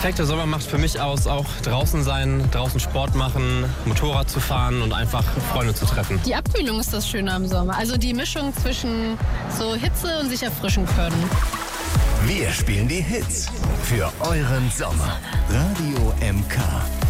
perfekte Sommer macht für mich aus, auch draußen sein, draußen Sport machen, Motorrad zu fahren und einfach Freunde zu treffen. Die Abkühlung ist das Schöne am Sommer. Also die Mischung zwischen so Hitze und sich erfrischen können. Wir spielen die Hits für euren Sommer. Radio MK.